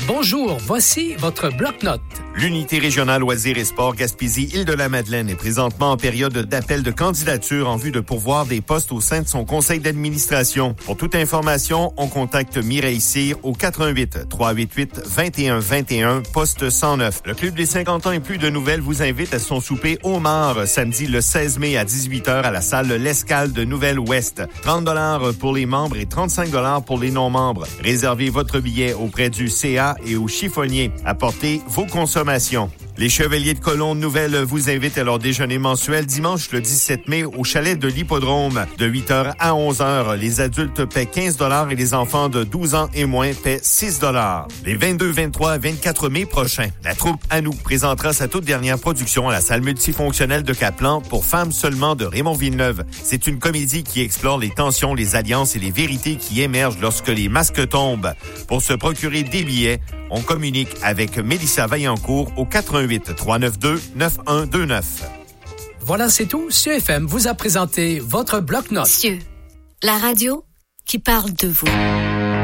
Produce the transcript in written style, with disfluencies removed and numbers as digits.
Bonjour, voici votre bloc-notes. L'unité régionale loisirs et sports Gaspésie-Île-de-la-Madeleine est présentement en période d'appel de candidature en vue de pourvoir des postes au sein de son conseil d'administration. Pour toute information, on contacte Mireille Cyr au 88 388 21 21 poste 109. Le Club des 50 ans et plus de nouvelles vous invite à son souper homard samedi le 16 mai à 18h à la salle L'Escale de Nouvelle-Ouest. 30 $ pour les membres et 35 $ pour les non-membres. Réservez votre billet auprès du CA et au chiffonnier. Apportez vos consommations. Les Chevaliers de Colombe Nouvelle vous invitent à leur déjeuner mensuel dimanche le 17 mai au chalet de l'Hippodrome. De 8h à 11h, les adultes paient 15 $ et les enfants de 12 ans et moins paient 6 $. Les 22, 23 et 24 mai prochains, la troupe À nous présentera sa toute dernière production à la salle multifonctionnelle de Caplan pour femmes seulement de Raymond Villeneuve. C'est une comédie qui explore les tensions, les alliances et les vérités qui émergent lorsque les masques tombent. Pour se procurer des billets, on communique avec Mélissa Vaillancourt au 88 392 9129. Voilà, c'est tout. CFM vous a présenté votre bloc-notes. Cieux, la radio qui parle de vous.